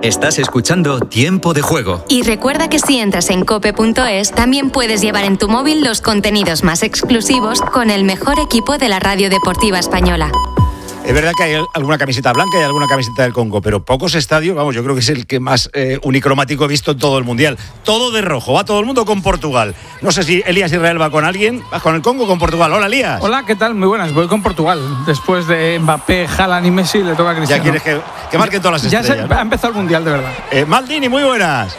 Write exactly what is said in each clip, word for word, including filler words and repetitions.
Estás escuchando Tiempo de Juego. Y recuerda que si entras en cope punto es, también puedes llevar en tu móvil los contenidos más exclusivos con el mejor equipo de la radio deportiva española. Es verdad que hay alguna camiseta blanca y alguna camiseta del Congo, pero pocos estadios, vamos, yo creo que es el que más eh, unicromático he visto en todo el Mundial. Todo de rojo, va todo el mundo con Portugal. No sé si Elías Israel va con alguien, ¿vas con el Congo o con Portugal? Hola, Elías. Hola, ¿qué tal? Muy buenas, voy con Portugal. Después de Mbappé, Haaland y Messi, le toca a Cristiano. Ya quieres que, que marquen todas las ya estrellas, se, ¿no? Ha empezado el Mundial, de verdad. Eh, Maldini, muy buenas.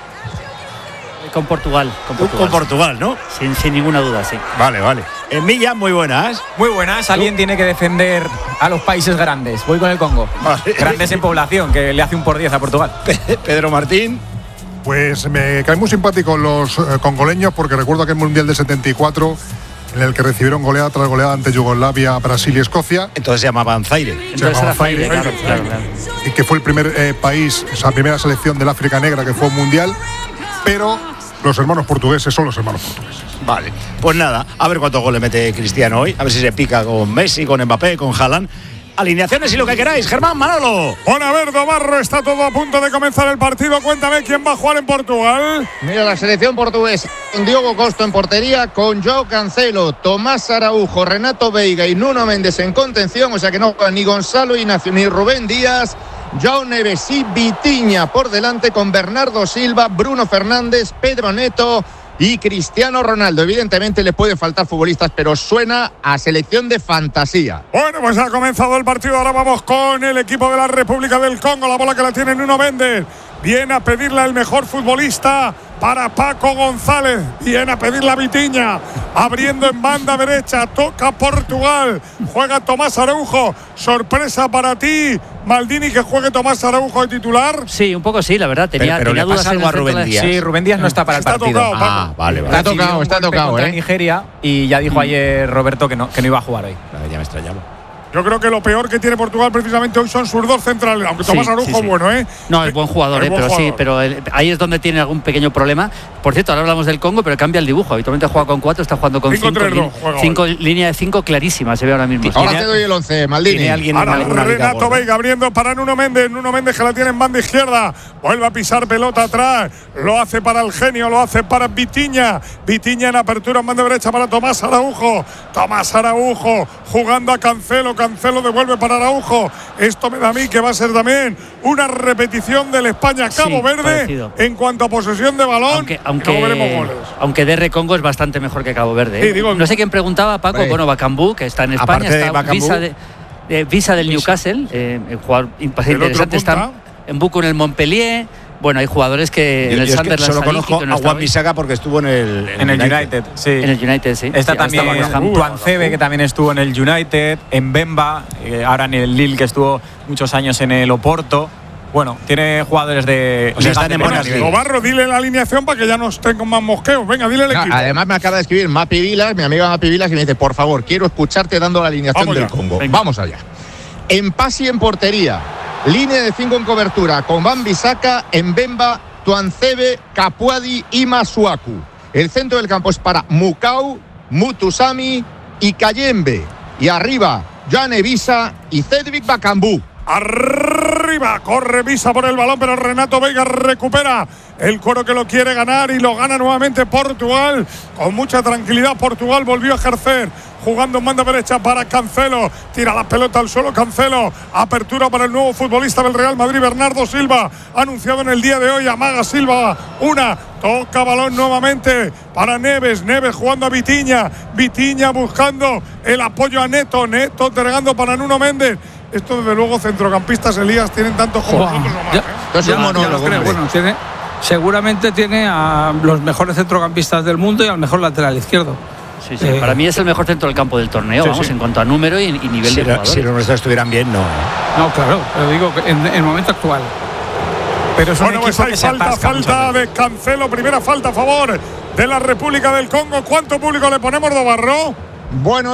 Con Portugal, con Portugal. Con Portugal, ¿no? Sin, sin ninguna duda, sí. Vale, vale. Eh, Milla, muy buenas. Muy buenas. Alguien tiene que defender a los países grandes. Voy con el Congo. Vale. Grandes en población, que le hace un por diez a Portugal. Pedro Martín. Pues me caen muy simpáticos los eh, congoleños, porque recuerdo aquel Mundial del setenta y cuatro en el que recibieron goleada tras goleada ante Yugoslavia, Brasil y Escocia. Entonces se llamaban Zaire. Entonces se era Zaire, claro, claro, claro. Y que fue el primer eh, país, o sea, la primera selección del África Negra que fue un Mundial, pero los hermanos portugueses son los hermanos portugueses. Vale, pues nada, a ver cuántos goles mete Cristiano hoy, a ver si se pica con Messi, con Mbappé, con Haaland. Alineaciones y lo que queráis, Germán Manolo. Bueno, a ver, Domarro, está todo a punto de comenzar el partido. Cuéntame quién va a jugar en Portugal. Mira, la selección portuguesa con Diogo Costa en portería, con Joao Cancelo, Tomás Araujo, Renato Veiga y Nuno Méndez en contención, o sea que no juegan ni Gonzalo Ignacio ni Rubén Díaz. João Neves y Vitinha por delante, con Bernardo Silva, Bruno Fernández, Pedro Neto y Cristiano Ronaldo. Evidentemente le pueden faltar futbolistas, pero suena a selección de fantasía. Bueno, pues ha comenzado el partido. Ahora vamos con el equipo de la República del Congo. La bola que la tiene Nuno Méndez. Viene a pedirle al mejor futbolista para Paco González. Viene a pedirle a Vitinha. Abriendo en banda derecha. Toca Portugal. Juega Tomás Araujo. Sorpresa para ti, Maldini, que juegue Tomás Araujo de titular. Sí, un poco sí, la verdad. Tenía, pero, pero tenía le dudas pasa algo a Rubén Díaz. Sí, Rubén Díaz no está para está el partido. Tocado, ah, vale, vale. Está tocado, está tocado, contra ¿eh? Nigeria, y ya dijo ayer Roberto que no, que no iba a jugar hoy. Vale, ya me extrañaba. Yo creo que lo peor que tiene Portugal precisamente hoy son sus dos centrales, aunque Tomás Sí, Araujo sí, sí. bueno, ¿eh? No, es buen jugador, Es eh, buen pero jugador. sí, pero el, ahí es donde tiene algún pequeño problema. Por cierto, ahora hablamos del Congo, pero cambia el dibujo. Habitualmente juega con cuatro, está jugando con cinco, cinco. tres, Lin, dos, juega cinco hoy. línea de cinco clarísima, se ve ahora mismo. Ahora te doy el once, Maldini. ¿Tiene alguien Ahora en alguna liga Renato gorda? Veiga abriendo para Nuno Méndez. Nuno Méndez que la tiene en banda izquierda. Vuelve a pisar pelota atrás. Lo hace para el genio, lo hace para Vitinha. Vitinha en apertura en banda derecha para Tomás Araujo. Tomás Araujo jugando a Cancelo. Cancelo devuelve para Araujo. Esto me da a mí que va a ser también una repetición del España-Cabo Sí, Verde parecido. en cuanto a posesión de balón. Aunque, Luego veremos aunque, goles. aunque D R Congo es bastante mejor que Cabo Verde. ¿eh? Sí, digo, no sé quién preguntaba, Paco. Hombre. Bueno, Bakambu, que está en España, Aparte de está Bakambu. visa, de, de- visa del Newcastle, eh, el jugador ¿El interesante. otro Está punta? en Buco en el Montpellier. Bueno, hay jugadores que Yo, en el yo es que Sunderland solo Saliki, conozco que no a está Juan hoy. Bisaga porque estuvo en el, En el United, sí. En el United, sí. Está Sí, también ahora está West Ham. Tuancebe, que también estuvo en el United, en Bemba, eh, ahora en el Lille, que estuvo muchos años en el Oporto. Bueno, tiene jugadores de. O sea, de están en primer buenas nivel. ligas. Novarro, dile la alineación para que ya no estén más mosqueos. Venga, dile el No, equipo. además me acaba de escribir Mapi Vilas, mi amiga Mapi Vilas, que me dice, por favor, quiero escucharte dando la alineación Vamos del ya. Congo. Venga. Vamos allá. Empasi en portería. Línea de cinco en cobertura, con Van Bissaka, Mbemba, Tuancebe, Capuadi y Masuaku. El centro del campo es para Mukau, Mutusami y Kayembe. Y arriba, Jan Evisa y Cedric Bakambu. Arriba, corre Visa por el balón, pero Renato Veiga recupera el coro que lo quiere ganar y lo gana nuevamente Portugal. Con mucha tranquilidad, Portugal volvió a ejercer. Jugando en banda derecha para Cancelo. Tira la pelota al suelo Cancelo. Apertura para el nuevo futbolista del Real Madrid, Bernardo Silva. Anunciado en el día de hoy, amaga Silva. Una. Toca balón nuevamente para Neves. Neves jugando a Vitinha. Vitinha buscando el apoyo a Neto. Neto entregando para Nuno Méndez. Esto, desde luego, centrocampistas, Elías, tienen tantos como Joder, nosotros o más, ya- ¿eh? Esto es ya- un ya monólogo, los creo. hombre. Bueno, tiene, seguramente tiene a los mejores centrocampistas del mundo y al mejor lateral izquierdo. Sí, sí. Eh, Para mí es el mejor centro del campo del torneo, Sí, vamos, sí. en cuanto a número y, y nivel Si, de lo- jugadores. si los nuestros estuvieran bien, no. No, claro, pero digo que en en el momento actual. Pero es un Bueno, pues equipo hay que se falta, atasca muchas falta veces. de Cancelo. Primera falta a favor de la República del Congo. ¿Cuánto público le ponemos, Dobarro? Bueno.